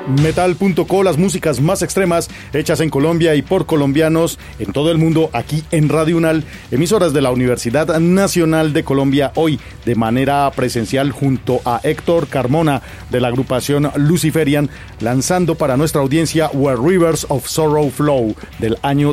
Metal.co, las músicas más extremas hechas en Colombia y por colombianos en todo el mundo, aquí en Radio UNAL, emisoras de la Universidad Nacional de Colombia, hoy de manera presencial junto a Héctor Carmona de la agrupación Luciferian, lanzando para nuestra audiencia Where Rivers of Sorrow Flow del año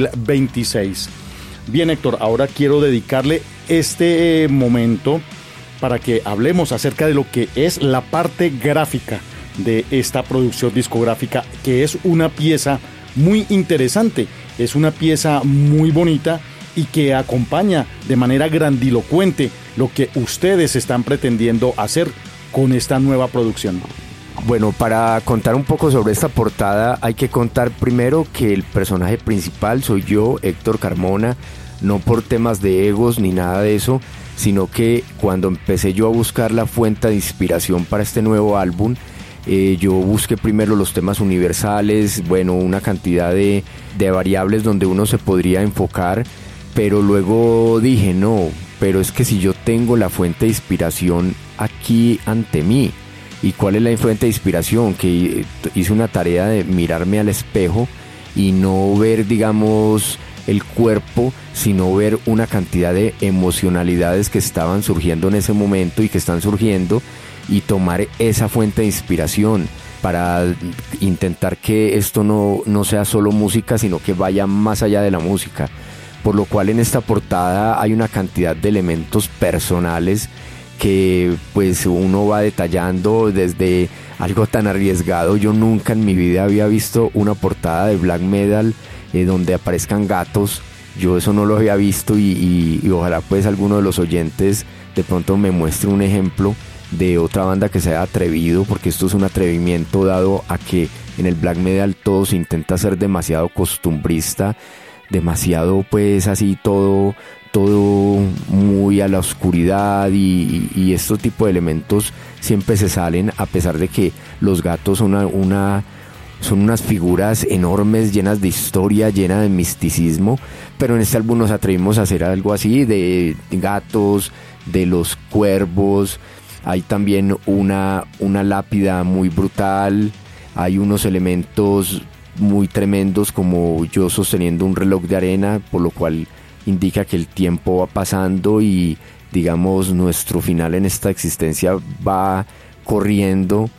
2026. Bien, Héctor, ahora quiero dedicarle este momento para que hablemos acerca de lo que es la parte gráfica de esta producción discográfica, que es una pieza muy interesante, es una pieza muy bonita y que acompaña de manera grandilocuente lo que ustedes están pretendiendo hacer con esta nueva producción. Bueno, para contar un poco sobre esta portada hay que contar primero que el personaje principal soy yo, Héctor Carmona, no por temas de egos ni nada de eso, sino que cuando empecé yo a buscar la fuente de inspiración para este nuevo álbum, yo busqué primero los temas universales, bueno, una cantidad de variables donde uno se podría enfocar, pero luego dije, no, pero es que si yo tengo la fuente de inspiración aquí ante mí, ¿y cuál es la fuente de inspiración? Que hice una tarea de mirarme al espejo y no ver, digamos, el cuerpo, sino ver una cantidad de emocionalidades que estaban surgiendo en ese momento y que están surgiendo, y tomar esa fuente de inspiración para intentar que esto no sea solo música, sino que vaya más allá de la música. Por lo cual en esta portada hay una cantidad de elementos personales que pues uno va detallando desde algo tan arriesgado. Yo nunca en mi vida había visto una portada de black metal donde aparezcan gatos. Yo eso no lo había visto y ojalá pues alguno de los oyentes de pronto me muestre un ejemplo de otra banda que se haya atrevido, porque esto es un atrevimiento dado a que en el black metal todo se intenta ser demasiado costumbrista, demasiado pues así todo muy a la oscuridad y estos tipos de elementos siempre se salen, a pesar de que los gatos son unas figuras enormes, llenas de historia, llenas de misticismo, pero en este álbum nos atrevimos a hacer algo así, de gatos, de los cuervos. Hay también una lápida muy brutal, hay unos elementos muy tremendos como yo sosteniendo un reloj de arena, por lo cual indica que el tiempo va pasando y digamos nuestro final en esta existencia va corriendo,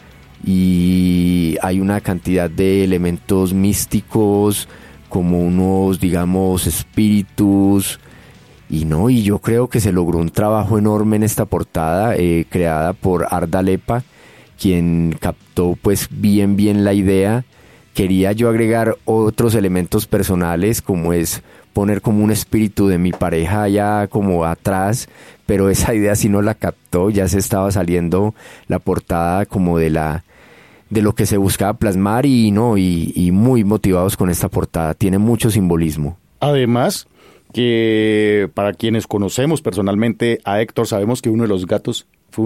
y hay una cantidad de elementos místicos como unos, digamos, espíritus. Y yo creo que se logró un trabajo enorme en esta portada, creada por Arda Lepa, quien captó pues bien la idea. Quería yo agregar otros elementos personales, como es poner como un espíritu de mi pareja allá como atrás, pero esa idea sí no la captó, ya se estaba saliendo la portada como de lo que se buscaba plasmar, y muy motivados con esta portada, tiene mucho simbolismo. Además, que para quienes conocemos personalmente a Héctor, sabemos que uno de los gatos fue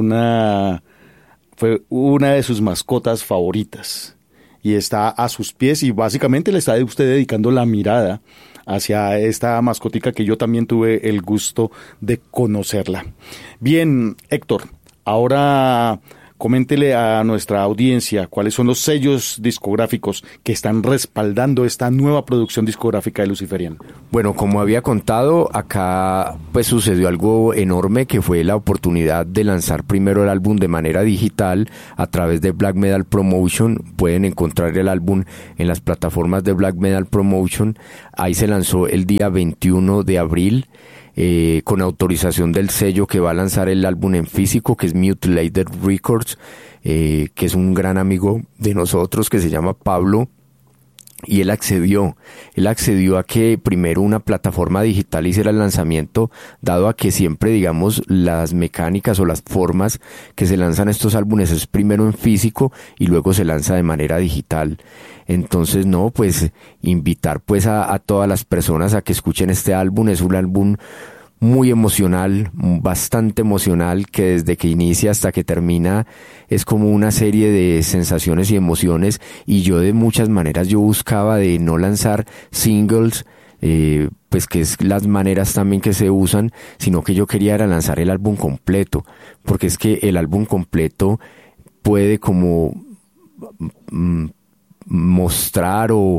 una de sus mascotas favoritas y está a sus pies, y básicamente le está usted dedicando la mirada hacia esta mascotica que yo también tuve el gusto de conocerla. Bien, Héctor, ahora coméntele a nuestra audiencia cuáles son los sellos discográficos que están respaldando esta nueva producción discográfica de Luciferian. Bueno, como había contado, acá pues sucedió algo enorme, que fue la oportunidad de lanzar primero el álbum de manera digital a través de Black Metal Promotion. Pueden encontrar el álbum en las plataformas de Black Metal Promotion. Ahí se lanzó el día 21 de abril. Con autorización del sello que va a lanzar el álbum en físico, que es Mutilated Records, que es un gran amigo de nosotros que se llama Pablo, y él accedió a que primero una plataforma digital hiciera el lanzamiento, dado a que siempre, digamos, las mecánicas o las formas que se lanzan estos álbumes es primero en físico y luego se lanza de manera digital. Entonces, pues invitar pues a todas las personas a que escuchen este álbum. Es un álbum muy emocional, bastante emocional, que desde que inicia hasta que termina es como una serie de sensaciones y emociones, y yo de muchas maneras yo buscaba de no lanzar singles, pues que es las maneras también que se usan, sino que yo quería era lanzar el álbum completo, porque es que el álbum completo puede como mostrar o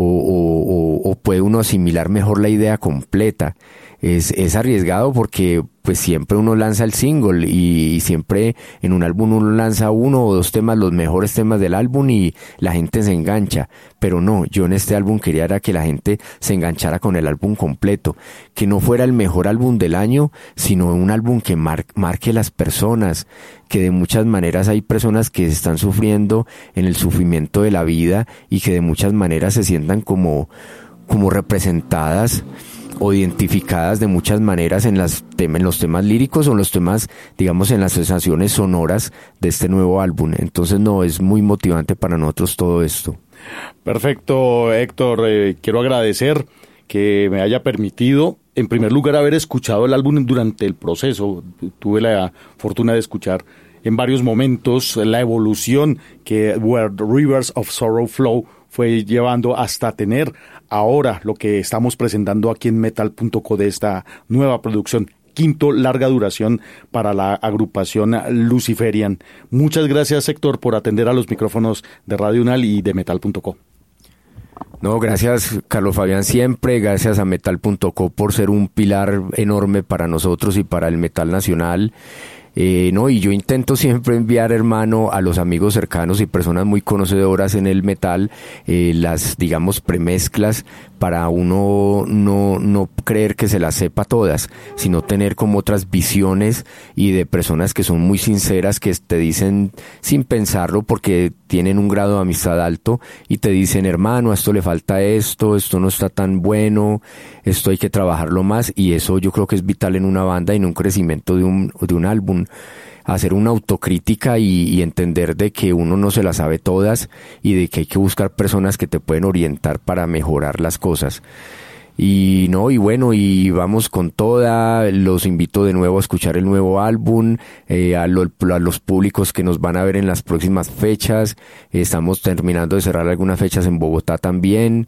puede uno asimilar mejor la idea completa. Es arriesgado porque pues siempre uno lanza el single y siempre en un álbum uno lanza uno o dos temas, los mejores temas del álbum, y la gente se engancha. Pero no, yo en este álbum quería era que la gente se enganchara con el álbum completo, que no fuera el mejor álbum del año, sino un álbum que marque las personas, que de muchas maneras hay personas que están sufriendo en el sufrimiento de la vida y que de muchas maneras se sientan como representadas o identificadas de muchas maneras en los temas líricos o en los temas, digamos, en las sensaciones sonoras de este nuevo álbum. Entonces, no, es muy motivante para nosotros todo esto. Perfecto, Héctor. Quiero agradecer que me haya permitido, en primer lugar, haber escuchado el álbum durante el proceso. Tuve la fortuna de escuchar en varios momentos la evolución que Where the Rivers of Sorrow Flow fue llevando hasta tener ahora lo que estamos presentando aquí en Metal.co de esta nueva producción, quinto larga duración para la agrupación Luciferian. Muchas gracias, Héctor, por atender a los micrófonos de Radio UNAL y de Metal.co. No, gracias, Carlos Fabián, siempre. Gracias a Metal.co por ser un pilar enorme para nosotros y para el metal nacional. No, y yo intento siempre enviar, hermano, a los amigos cercanos y personas muy conocedoras en el metal, las, digamos, premezclas, para uno no creer que se las sepa todas, sino tener como otras visiones y de personas que son muy sinceras, que te dicen sin pensarlo porque tienen un grado de amistad alto y te dicen, hermano, a esto le falta esto no está tan bueno, esto hay que trabajarlo más, y eso yo creo que es vital en una banda y en un crecimiento de un álbum. Hacer una autocrítica y entender de que uno no se las sabe todas y de que hay que buscar personas que te pueden orientar para mejorar las cosas. Y bueno, y vamos con toda. Los invito de nuevo a escuchar el nuevo álbum, a los públicos que nos van a ver en las próximas fechas. Estamos terminando de cerrar algunas fechas en Bogotá también.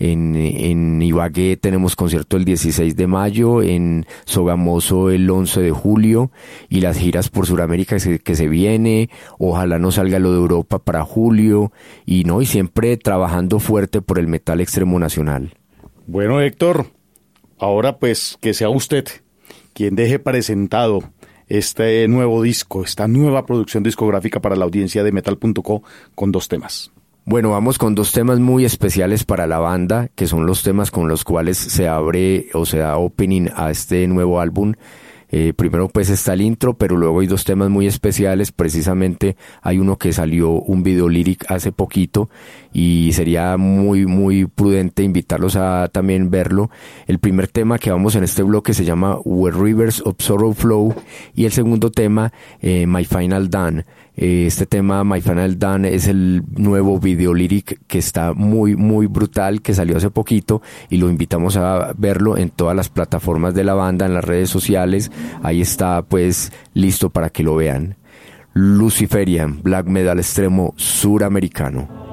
En Ibagué tenemos concierto el 16 de mayo, en Sogamoso el 11 de julio, y las giras por Sudamérica que se viene. Ojalá no salga lo de Europa para julio, y siempre trabajando fuerte por el metal extremo nacional. Bueno, Héctor, ahora pues que sea usted quien deje presentado este nuevo disco, esta nueva producción discográfica para la audiencia de Metal.co con 2 temas. Bueno, vamos con 2 temas muy especiales para la banda, que son los temas con los cuales se abre o se da opening a este nuevo álbum. Primero pues está el intro, pero luego hay 2 temas muy especiales. Precisamente hay uno que salió un video lyric hace poquito y sería muy muy prudente invitarlos a también verlo. El primer tema que vamos en este bloque se llama Where Rivers of Sorrow Flow, y el segundo tema, My Final Done. Este tema, My Final Done, es el nuevo video lyric que está muy muy brutal, que salió hace poquito, y lo invitamos a verlo en todas las plataformas de la banda, en las redes sociales. Ahí está pues listo para que lo vean. Luciferian, black metal extremo suramericano.